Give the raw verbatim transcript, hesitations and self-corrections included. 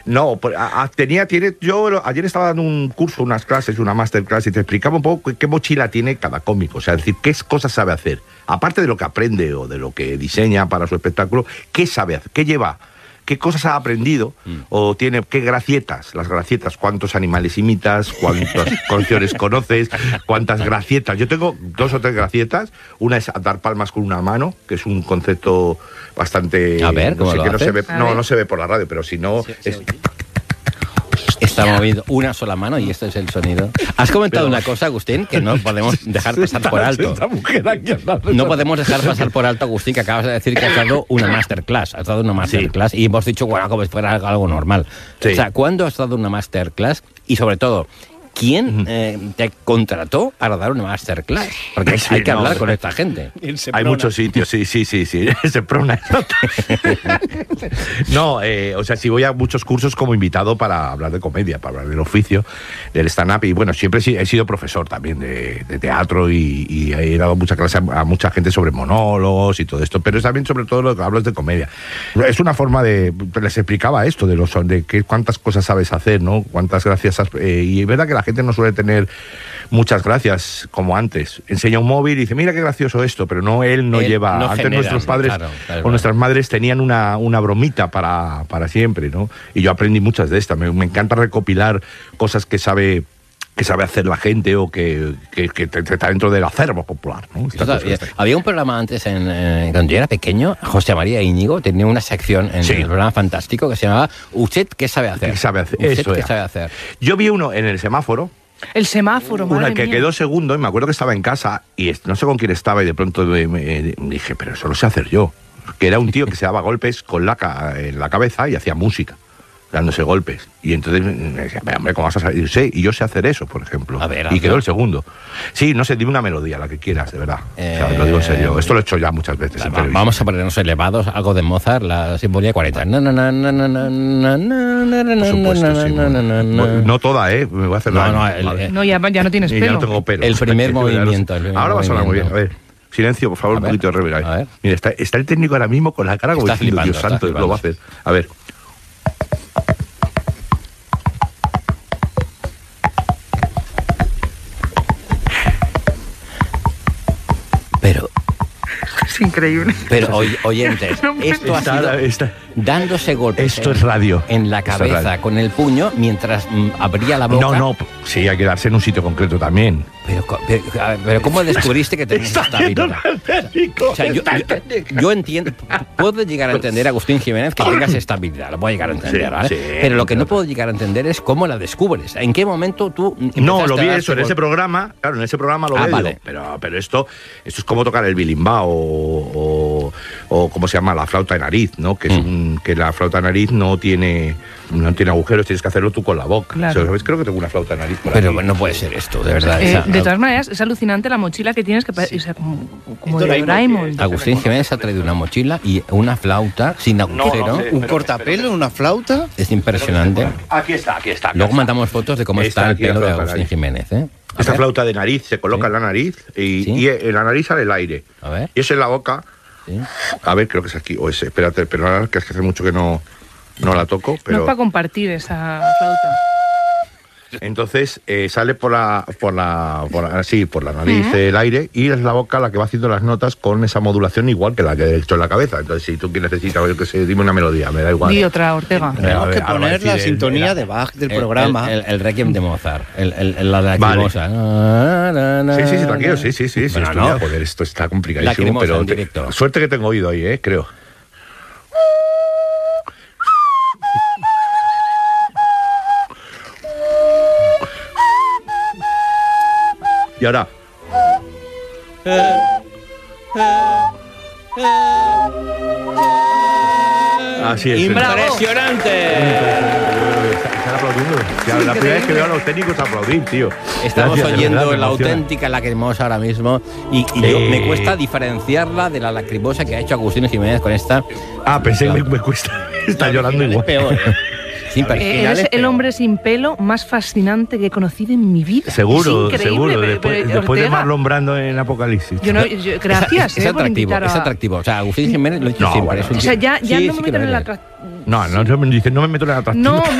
No, a, a, tenía, tiene, yo ayer estaba dando un curso, unas clases, una masterclass, y te explicaba un poco qué, qué mochila tiene cada cómico, o sea, es decir, qué cosas sabe hacer, aparte de lo que aprende o de lo que diseña para su espectáculo, qué sabe hacer, qué lleva, qué cosas ha aprendido, mm. o tiene, qué gracietas, las gracietas, cuántos animales imitas, cuántas canciones conoces, cuántas gracietas. Yo tengo dos o tres gracietas, una es dar palmas con una mano, que es un concepto bastante... A ver, ¿cómo no sé, lo que no haces? se ve, A no, ver. no se ve por la radio, pero si no... Sí, sí, es... Está moviendo una sola mano y este es el sonido. Has comentado pero... una cosa, Agustín, que no podemos dejar pasar por alto. No podemos dejar pasar por alto, Agustín, que acabas de decir que has dado una masterclass. Has dado una masterclass sí. y hemos dicho, bueno, como si fuera algo normal. Sí. O sea, ¿cuándo has dado una masterclass? Y sobre todo, ¿quién eh, te contrató para dar una masterclass? Porque sí, hay que no, hablar con esta gente. Hay muchos sitios, sí, sí, sí, sí. Se prona. No, eh, o sea, si voy a muchos cursos como invitado para hablar de comedia, para hablar del oficio, del stand-up, y bueno, siempre he sido profesor también de, de teatro y, y he dado mucha clase a, a mucha gente sobre monólogos y todo esto, pero es también sobre todo lo que hablo es de comedia. Es una forma de... Les explicaba esto, de, los, de que, cuántas cosas sabes hacer, ¿no? Cuántas gracias has... Eh, y es verdad que la gente no suele tener muchas gracias como antes. Enseña un móvil y dice, mira qué gracioso esto, pero no, él no él lleva... No antes genera, nuestros padres claro, claro, o nuestras madres tenían una, una bromita para, para siempre, ¿no? Y yo aprendí muchas de estas. Me, me encanta recopilar cosas que sabe... que sabe hacer la gente o que, que, que está dentro del acervo popular, ¿no? Cosa, había un programa antes, en, eh, cuando yo era pequeño, José María Íñigo tenía una sección en sí. el programa fantástico que se llamaba ¿Usted qué sabe hacer? ¿Qué sabe hacer? ¿Usted Eso qué era. sabe hacer? Yo vi uno en el semáforo. El semáforo, madre Una que mía. quedó segundo y me acuerdo que estaba en casa y no sé con quién estaba y de pronto me, me, me dije, pero eso lo sé hacer yo. Que era un tío que se daba golpes con la, en la cabeza y hacía música, dándose golpes. Y entonces me decía, hombre, ¿cómo vas a salir? Sí, y yo sé hacer eso, por ejemplo. A ver, a y quedó ver. el segundo. Sí, no sé, dime una melodía, la que quieras, de verdad. Eh, o sea, lo digo en serio. Esto lo he hecho ya muchas veces. Va, vamos a ponernos elevados, algo de Mozart, la Sinfonía cuarenta. No, no, no, no, no, no, no, no, por supuesto, sí. No, no, no. No toda, ¿eh? Me voy a hacer no, daño. no, el, vale. no, ya, ya no tienes pelo. Ya no tengo pelo. El primer movimiento. El primer ahora va a sonar muy bien. movimiento. A ver. Silencio, por favor, A un ver, poquito de reverb. a ver. Mira, está, está el técnico ahora mismo con la cara como Está diciendo, flipando, Dios santo, está lo va a hacer. A ver. Pero... Es increíble. Pero, oy, oyentes, No, esto está, ha sido está, dándose golpes esto en, es radio. en la cabeza radio. con el puño mientras mm, abría la boca. No, no, sí, hay que darse en un sitio concreto también. Pero, pero, pero ¿cómo descubriste que tenías estabilidad? O sea, yo, yo, yo entiendo, puedo llegar a entender, Agustín Jiménez, que tengas estabilidad, lo puedo llegar a entender, Sí, ¿vale? sí, pero lo que no claro. puedo llegar a entender es cómo la descubres. ¿En qué momento tú No, lo vi a eso, en ese programa, claro, en ese programa lo Ah, veo, vale. pero, pero esto, esto es como tocar el bilimbao o, o, o ¿cómo se llama? La flauta de nariz, ¿no? Que, es Mm. un, que la flauta de nariz no tiene, no tiene agujeros, tienes que hacerlo tú con la boca. Claro. O sea, ¿sabes? Creo que tengo una flauta de nariz por Pero aquí. bueno, no puede ser esto, de verdad. Eh, esa- de todas maneras, es alucinante la mochila que tienes, que parece, o sea, como, como de Doraemon. Agustín Jiménez ha traído una mochila y una flauta sin agujero. no sé. ¿Un cortapelo, una flauta? Es impresionante. Aquí está, aquí está. Luego mandamos fotos de cómo Está está el aquí la pelo de flauta de Agustín nariz. Jiménez, ¿eh? A Esta ver, flauta de nariz se coloca Sí. en la nariz y, Sí. y en la nariz sale el aire. A ver. Y es en la boca. Sí. A ver, creo que es aquí. O es, espérate, pero ahora que es que hace mucho que no, no la toco. No Pero es para compartir esa flauta. entonces eh, sale por la, por la, por la, sí, por la nariz uh-huh. el aire y es la boca la que va haciendo las notas con esa modulación igual que la que he hecho en la cabeza. Entonces, si tú necesitas, yo que sé, dime una melodía, me da igual. Di otra, Ortega. Tenemos ver, que ahora va a poner decir la el- sintonía era- de Bach del El- programa. El, el, el Requiem de Mozart. El, el, el- la lacrimosa. Sí, sí, sí, tranquilo, sí, sí, sí. sí Bueno, esto, no. ya, joder, esto está complicadísimo, Lacrimosa pero en te- directo. suerte que tengo oído ahí, eh, creo. Y ahora. Así es. ¡Impresionante! Están aplaudiendo. Ya, la primera vez que veo a los técnicos aplaudir, tío. Estamos Gracias, de oyendo verdad, me la emociona. auténtica lacrimosa ahora mismo y, y yo, Eh. me cuesta diferenciarla de la lacrimosa que ha hecho Agustín Jiménez con esta. Ah, pensé que me, me cuesta. Está llorando Es igual. peor, ¿eh? Sí, pero Eh, eres el hombre sin pelo más fascinante que he conocido en mi vida. Seguro, Es increíble, seguro. pero- Después, pero, después de Ortega, Marlon Brando en Apocalipsis. yo no- yo- gracias, Es, es eh, por atractivo, invitar a- es atractivo. O sea, Agustín Jiménez lo he dicho No, siempre. bueno. es un O sea, tío- ya, ya Sí, no sí me que meto lo en la... eres. tra- No, no, no me dice, no me meto en el atractivo. No,